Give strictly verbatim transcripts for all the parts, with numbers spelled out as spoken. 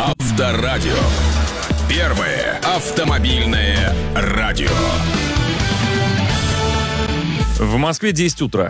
Авторадио. Первое автомобильное радио. В Москве десять утра.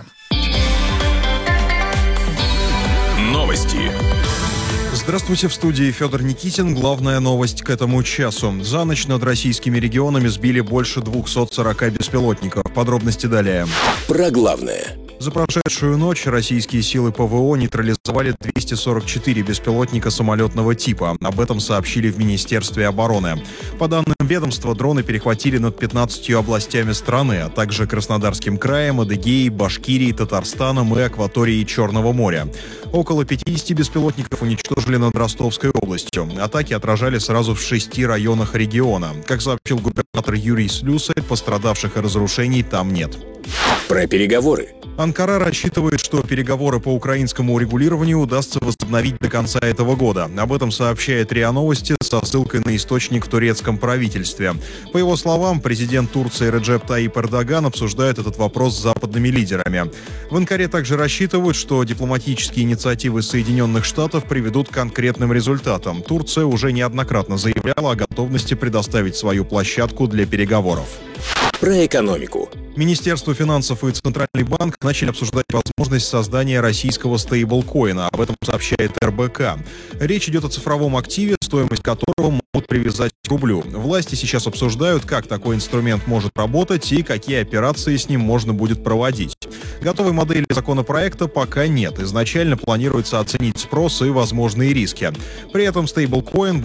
Новости. Здравствуйте, в студии Федор Никитин. Главная новость к этому часу. За ночь над российскими регионами сбили больше двухсот сорока беспилотников. Подробности далее. Про главное. За прошедшую ночь российские силы ПВО нейтрализовали двести сорок четыре беспилотника самолетного типа. Об этом сообщили в Министерстве обороны. По данным ведомства, дроны перехватили над пятнадцатью областями страны, а также Краснодарским краем, Адыгеей, Башкирией, Татарстаном и акваторией Черного моря. Около пятидесяти беспилотников уничтожили над Ростовской областью. Атаки отражали сразу в шести районах региона. Как сообщил губернатор Юрий Слюсарь, пострадавших и разрушений там нет. Про переговоры. Анкара рассчитывает, что переговоры по украинскому урегулированию удастся возобновить до конца этого года. Об этом сообщает РИА Новости со ссылкой на источник в турецком правительстве. По его словам, президент Турции Реджеп Таyyip Эрдоган обсуждает этот вопрос с западными лидерами. В Анкаре также рассчитывают, что дипломатические инициативы Соединенных Штатов приведут к конкретным результатам. Турция уже неоднократно заявляла о готовности предоставить свою площадку для переговоров. Про экономику. Министерство финансов и Центральный банк начали обсуждать возможность создания российского стейблкоина. Об этом сообщает эр бэ ка. Речь идет о цифровом активе, стоимость которого могут привязать к рублю. Власти сейчас обсуждают, как такой инструмент может работать и какие операции с ним можно будет проводить. Готовой модели законопроекта пока нет. Изначально планируется оценить спрос и возможные риски. При этом стейблкоин